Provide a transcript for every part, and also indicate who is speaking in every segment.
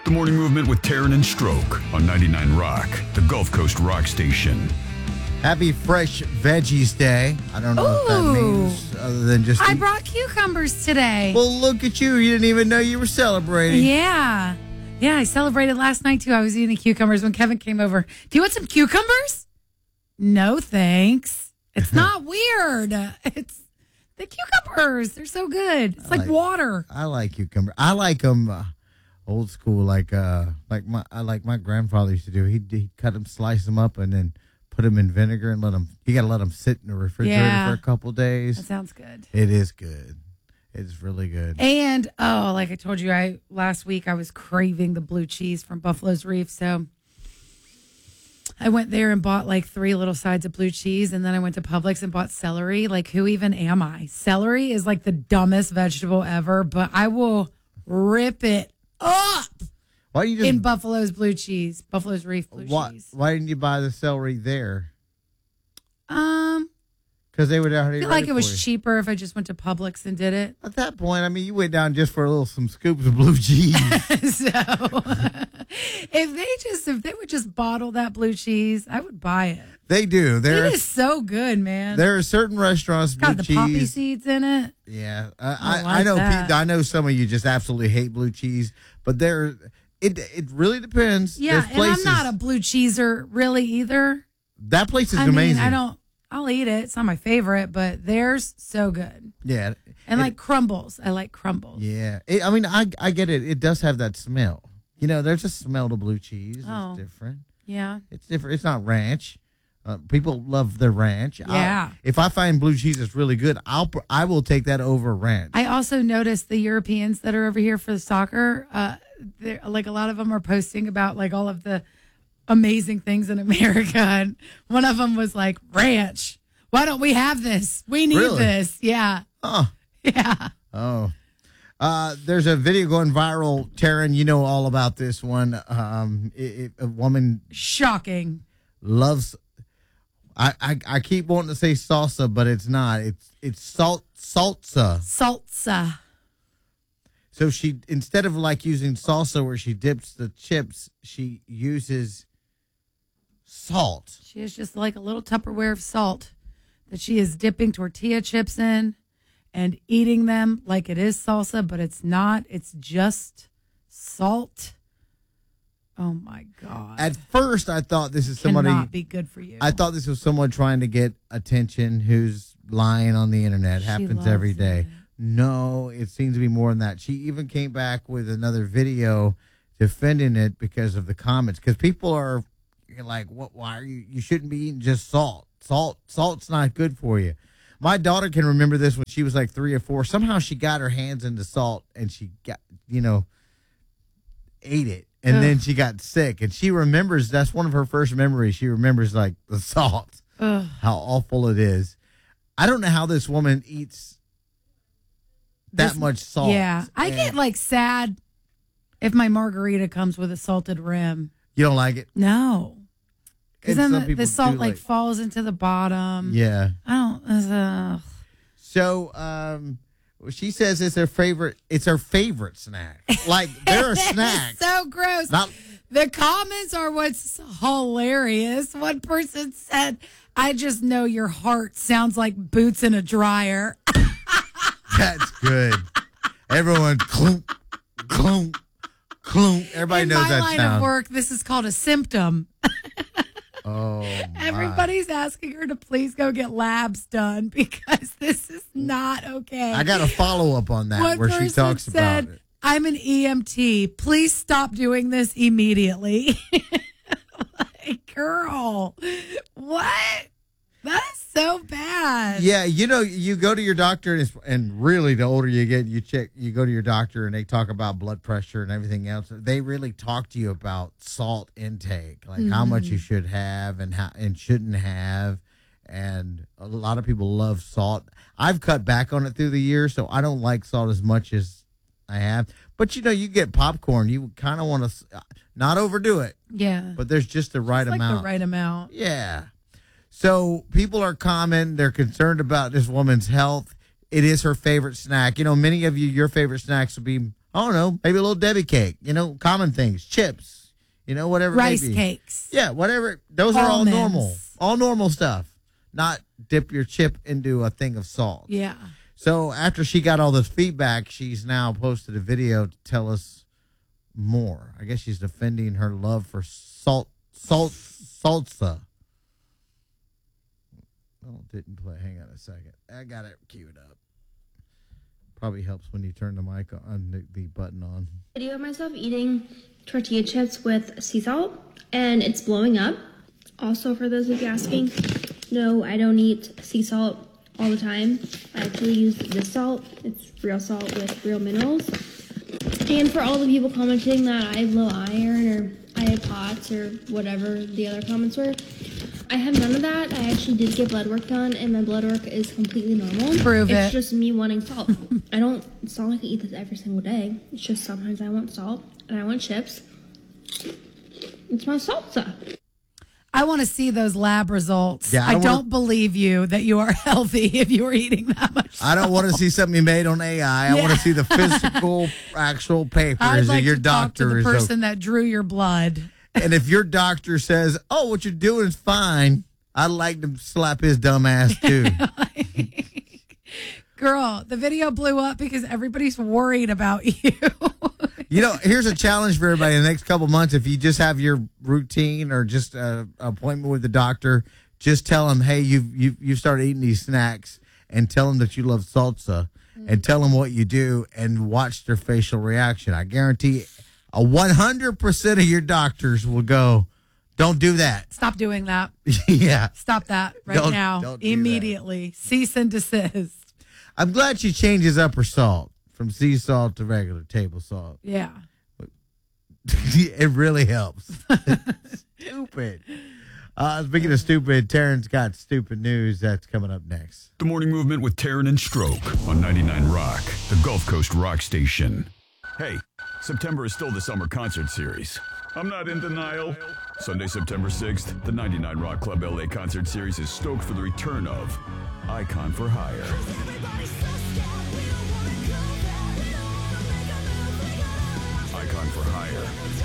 Speaker 1: The Morning Movement with Taryn and Stroke on 99 Rock, the Gulf Coast rock station.
Speaker 2: Happy Fresh Veggies Day. I don't know what that means other than just...
Speaker 3: I brought cucumbers today.
Speaker 2: Well, look at you. You didn't even know you were celebrating.
Speaker 3: Yeah. Yeah, I celebrated last night, too. I was eating cucumbers when Kevin came over. Do you want some cucumbers? No, thanks. It's not weird. It's the cucumbers. They're so good. It's like water.
Speaker 2: I like cucumber. I like them old school, like my grandfather used to do. He'd cut them, slice them up, and then put them in vinegar and let them. You got to let them sit in the refrigerator for a couple days.
Speaker 3: That sounds good.
Speaker 2: It is good. It's really good.
Speaker 3: And like I told you, last week I was craving the blue cheese from Buffalo's Reef, so I went there and bought like 3 little sides of blue cheese, and then I went to Publix and bought celery. Like, who even am I? Celery is like the dumbest vegetable ever, but I will rip it up.
Speaker 2: Why you just
Speaker 3: in Buffalo's blue cheese, Buffalo's Reef blue cheese?
Speaker 2: Why didn't you buy the celery there?
Speaker 3: Because
Speaker 2: they would already.
Speaker 3: I feel like it was cheaper if I just went to Publix and did it.
Speaker 2: At that point, I mean, you went down just for some scoops of blue cheese.
Speaker 3: So, if they would just bottle that blue cheese, I would buy it.
Speaker 2: They do.
Speaker 3: It is so good, man.
Speaker 2: There are certain restaurants.
Speaker 3: It's got the poppy seeds in it.
Speaker 2: Yeah,
Speaker 3: I
Speaker 2: know.
Speaker 3: That.
Speaker 2: I know some of you just absolutely hate blue cheese, but it really depends.
Speaker 3: Yeah, and I'm not a blue cheeser really either.
Speaker 2: That place is amazing.
Speaker 3: I'll eat it. It's not my favorite, but theirs so good.
Speaker 2: Yeah,
Speaker 3: and like crumbles. I like crumbles.
Speaker 2: Yeah, I get it. It does have that smell. You know, there's a smell to blue cheese.
Speaker 3: Oh.
Speaker 2: It's different.
Speaker 3: Yeah,
Speaker 2: it's different. It's not ranch. People love their ranch.
Speaker 3: Yeah. If
Speaker 2: I find blue cheese is really good, I will take that over ranch.
Speaker 3: I also noticed the Europeans that are over here for the soccer. Like a lot of them are posting about like all of the amazing things in America, and one of them was like ranch. Why don't we have this? We need this. Yeah.
Speaker 2: Oh.
Speaker 3: Yeah.
Speaker 2: Oh. There's a video going viral. Taryn, you know all about this one. A woman
Speaker 3: shocking
Speaker 2: loves. I keep wanting to say salsa, but it's not. It's salsa.
Speaker 3: Salsa.
Speaker 2: So she, instead of like using salsa where she dips the chips, she uses salt.
Speaker 3: She has just like a little Tupperware of salt that she is dipping tortilla chips in and eating them like it is salsa, but it's not. It's just salt. Oh my God.
Speaker 2: At first, I thought this is somebody.
Speaker 3: Cannot be good for you.
Speaker 2: I thought this was someone trying to get attention who's lying on the internet. Happens every day. No, it seems to be more than that. She even came back with another video defending it because of the comments. Because people are like, "What? Why are you shouldn't be eating just salt. Salt's not good for you." My daughter can remember this when she was like 3 or 4. Somehow she got her hands into salt and she got, ate it. And then she got sick. And she remembers, that's one of her first memories. She remembers like the salt, how awful it is. I don't know how this woman eats that much salt.
Speaker 3: Yeah. I get like sad if my margarita comes with a salted rim.
Speaker 2: You don't like it?
Speaker 3: No. Because then the salt
Speaker 2: like
Speaker 3: falls into the bottom.
Speaker 2: Yeah.
Speaker 3: I don't.
Speaker 2: So, she says it's her favorite snack. Like they're a snack.
Speaker 3: So gross. The comments are what's hilarious. One person said, "I just know your heart sounds like boots in a dryer."
Speaker 2: That's good. Everyone clunk, clunk, clunk. Everybody knows that sound.
Speaker 3: In my line of work, this is called a symptom.
Speaker 2: Oh,
Speaker 3: everybody's asking her to please go get labs done because this is not okay.
Speaker 2: I got a follow-up on that where she talks about it.
Speaker 3: I'm an EMT. Please stop doing this immediately. Like, girl, what? That's so bad.
Speaker 2: Yeah, you go to your doctor, and really, the older you get, you go to your doctor, and they talk about blood pressure and everything else. They really talk to you about salt intake, like how much you should have and shouldn't have. And a lot of people love salt. I've cut back on it through the years, so I don't like salt as much as I have. But you get popcorn, you kind of want to not overdo it.
Speaker 3: Yeah,
Speaker 2: but there's just the right amount.
Speaker 3: The right amount.
Speaker 2: Yeah. So people are commenting. They're concerned about this woman's health. It is her favorite snack. Many of you, your favorite snacks would be I don't know, maybe a little Debbie cake, common things, chips, whatever.
Speaker 3: Rice
Speaker 2: maybe.
Speaker 3: cakes.
Speaker 2: Yeah, whatever. Those are all
Speaker 3: Almonds.
Speaker 2: normal stuff. Not dip your chip into a thing of salt.
Speaker 3: Yeah.
Speaker 2: So after she got all this feedback, she's now posted a video to tell us more. I guess she's defending her love for salsa. Oh, didn't play. Hang on a second. I got it queued up. Probably helps when you turn the mic on, the button on.
Speaker 4: Video of myself eating tortilla chips with sea salt, and it's blowing up. Also, for those of you asking, no, I don't eat sea salt all the time. I actually use this salt. It's real salt with real minerals. And for all the people commenting that I have low iron or I have POTS or whatever the other comments were, I have none of that. I actually did get blood work done, and my blood work is completely normal.
Speaker 3: Prove
Speaker 4: It's
Speaker 3: it.
Speaker 4: just me wanting salt. It's not like I eat this every single day. It's just sometimes I want salt and I want chips. It's my salsa.
Speaker 3: I want to see those lab results.
Speaker 2: Yeah,
Speaker 3: I don't believe you that you are healthy if you are eating that much.
Speaker 2: I don't want to see something you made on AI. I want to see the physical, actual papers
Speaker 3: I'd like
Speaker 2: that your
Speaker 3: to talk to
Speaker 2: doctor
Speaker 3: the
Speaker 2: is
Speaker 3: person that drew your blood.
Speaker 2: And if your doctor says, "Oh, what you're doing is fine," I'd like to slap his dumb ass too.
Speaker 3: Girl, the video blew up because everybody's worried about you.
Speaker 2: Here's a challenge for everybody in the next couple months. If you just have your routine or just an appointment with the doctor, just tell them, "Hey, you've started eating these snacks," and tell them that you love salsa, and tell them what you do, and watch their facial reaction. I guarantee 100% of your doctors will go, "Don't do that."
Speaker 3: Stop doing that.
Speaker 2: Yeah.
Speaker 3: Stop that now.
Speaker 2: Don't do
Speaker 3: Immediately. Cease and desist.
Speaker 2: I'm glad she changes up her salt from sea salt to regular table salt.
Speaker 3: Yeah.
Speaker 2: It really helps. Stupid. Speaking of stupid, Taryn's got stupid news that's coming up next.
Speaker 1: The Morning Movement with Taryn and Stroke on 99 Rock, the Gulf Coast rock station. Hey, September is still the summer concert series. I'm not in denial. Sunday, September 6th, the 99 Rock Club LA concert series is stoked for the return of Icon for Hire. Icon for Hire.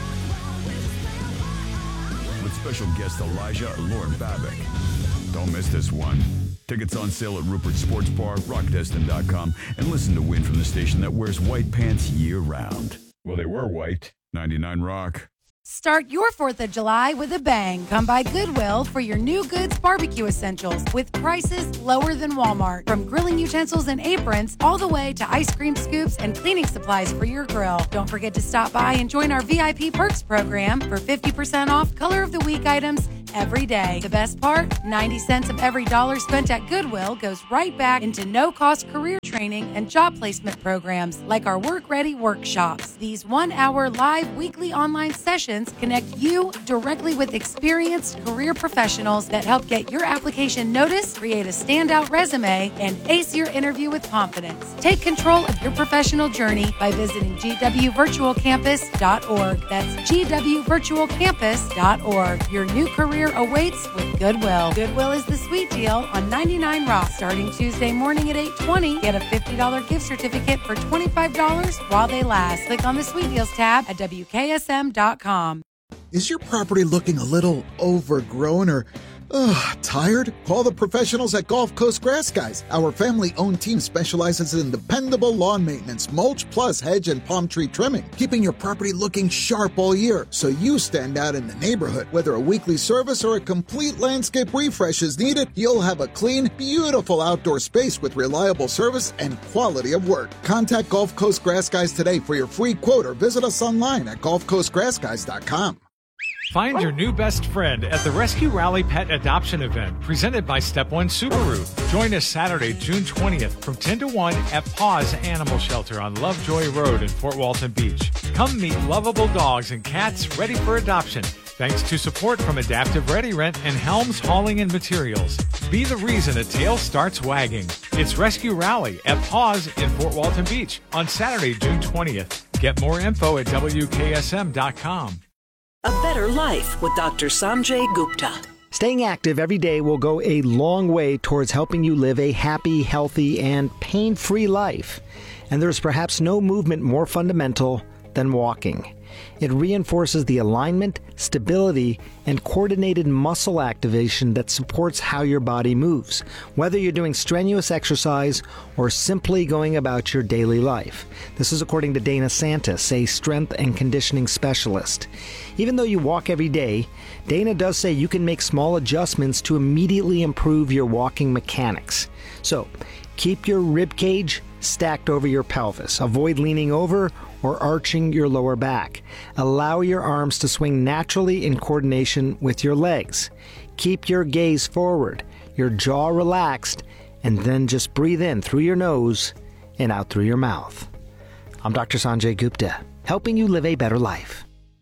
Speaker 1: With special guest Elijah and Lauren Babick. Don't miss this one. Tickets on sale at Rupert Sports Bar, rockdestin.com, and listen to Win from the station that wears white pants year-round. Well, they were white. 99 Rock.
Speaker 3: Start your 4th of July with a bang. Come by Goodwill for your new goods barbecue essentials with prices lower than Walmart. From grilling utensils and aprons all the way to ice cream scoops and cleaning supplies for your grill. Don't forget to stop by and join our VIP Perks program for 50% off Color of the Week items every day. The best part, 90 cents of every dollar spent at Goodwill goes right back into no-cost career training and job placement programs like our Work Ready workshops. These 1-hour live weekly online sessions connect you directly with experienced career professionals that help get your application noticed, create a standout resume, and ace your interview with confidence. Take control of your professional journey by visiting gwvirtualcampus.org. That's gwvirtualcampus.org. Your new career awaits with Goodwill. Goodwill is the sweet deal on 99 Rock. Starting Tuesday morning at 8:20, get a $50 gift certificate for $25 while they last. Click on the Sweet Deals tab at WKSM.com.
Speaker 5: Is your property looking a little overgrown or tired? Call the professionals at Gulf Coast Grass Guys. Our family-owned team specializes in dependable lawn maintenance, mulch plus hedge and palm tree trimming, keeping your property looking sharp all year so you stand out in the neighborhood. Whether a weekly service or a complete landscape refresh is needed, you'll have a clean, beautiful outdoor space with reliable service and quality of work. Contact Gulf Coast Grass Guys today for your free quote or visit us online at gulfcoastgrassguys.com.
Speaker 6: Find your new best friend at the Rescue Rally Pet Adoption Event presented by Step One Subaru. Join us Saturday, June 20th from 10 to 1 at Paws Animal Shelter on Lovejoy Road in Fort Walton Beach. Come meet lovable dogs and cats ready for adoption. Thanks to support from Adaptive Ready Rent and Helms Hauling and Materials. Be the reason a tail starts wagging. It's Rescue Rally at Paws in Fort Walton Beach on Saturday, June 20th. Get more info at WKSM.com.
Speaker 7: A better life with Dr. Sanjay Gupta.
Speaker 8: Staying active every day will go a long way towards helping you live a happy, healthy, and pain-free life. and there is perhaps no movement more fundamental than walking. It reinforces the alignment, stability, and coordinated muscle activation that supports how your body moves, whether you're doing strenuous exercise or simply going about your daily life. This is according to Dana Santis, a strength and conditioning specialist. Even though you walk every day, Dana does say you can make small adjustments to immediately improve your walking mechanics. So, keep your rib cage stacked over your pelvis. Avoid leaning over or arching your lower back. Allow your arms to swing naturally in coordination with your legs. Keep your gaze forward, your jaw relaxed, and then just breathe in through your nose and out through your mouth. I'm Dr. Sanjay Gupta, helping you live a better life.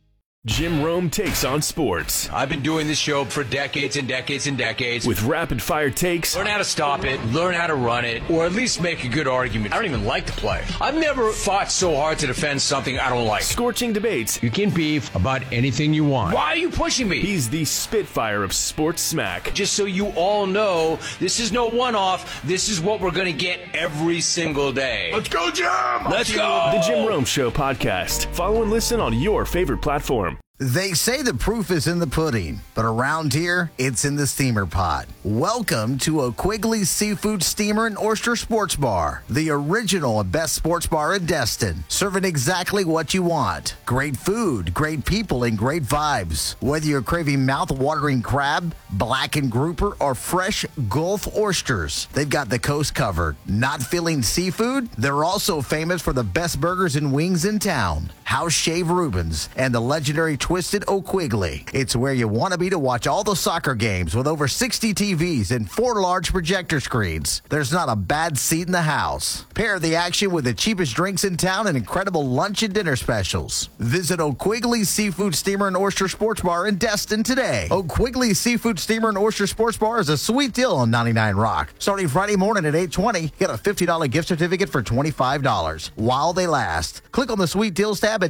Speaker 9: Jim Rome takes on sports.
Speaker 10: I've been doing this show for decades and decades and decades.
Speaker 9: With rapid-fire takes.
Speaker 10: Learn how to stop it, learn how to run it, or at least make a good argument. I don't even like the play. I've never fought so hard to defend something I don't like.
Speaker 9: Scorching debates.
Speaker 10: You can beef about anything you want. Why are you pushing me?
Speaker 9: He's the Spitfire of sports smack.
Speaker 10: Just so you all know, this is no one-off. This is what we're going to get every single day.
Speaker 9: Let's go, Jim!
Speaker 10: Let's go!
Speaker 9: The Jim Rome Show podcast. Follow and listen on your favorite platform.
Speaker 2: They say the proof is in the pudding, but around here, it's in the steamer pot. Welcome to O'Quigley's Seafood Steamer and Oyster Sports Bar, the original and best sports bar in Destin, serving exactly what you want. Great food, great people, and great vibes. Whether you're craving mouth-watering crab, blackened grouper, or fresh Gulf oysters, they've got the coast covered. Not feeling seafood? They're also famous for the best burgers and wings in town. House Shave Rubens and the legendary Twisted O'Quigley. It's where you want to be to watch all the soccer games with over 60 TVs and 4 large projector screens. There's not a bad seat in the house. Pair the action with the cheapest drinks in town and incredible lunch and dinner specials. Visit O'Quigley's Seafood Steamer and Oyster Sports Bar in Destin today. O'Quigley's Seafood Steamer and Oyster Sports Bar is a sweet deal on 99 Rock. Starting Friday morning at 8:20, get a $50 gift certificate for $25 while they last. Click on the sweet deals tab at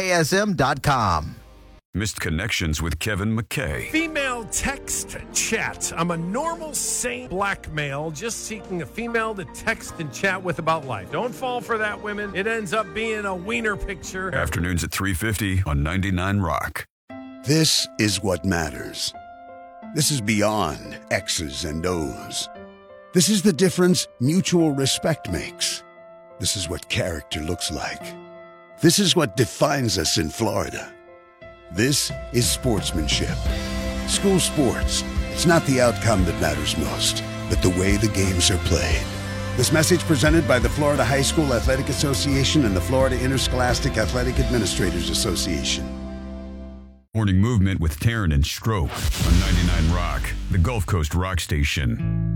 Speaker 2: WKSM.com.
Speaker 1: Missed connections with Kevin McKay.
Speaker 11: Female text chat. I'm a normal, sane black male just seeking a female to text and chat with about life. Don't fall for that, women. It ends up being a wiener picture.
Speaker 1: Afternoons at 3:50 on 99 Rock.
Speaker 12: This is what matters. This is beyond X's and O's. This is the difference mutual respect makes. This is what character looks like. This is what defines us in Florida. This is sportsmanship. School sports. It's not the outcome that matters most, but the way the games are played. This message presented by the Florida High School Athletic Association and the Florida Interscholastic Athletic Administrators Association.
Speaker 1: Morning movement with Taryn and Stroke on 99 Rock, the Gulf Coast rock station.